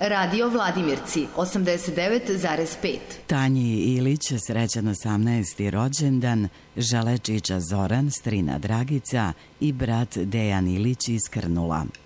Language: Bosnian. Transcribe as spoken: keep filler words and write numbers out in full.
Radio Vladimirci, osamdeset devet zarez pet. Tanji Ilić srećan osamnaesti rođendan, Želečića Zoran, strina Dragica i brat Dejan Ilić iz Krnula.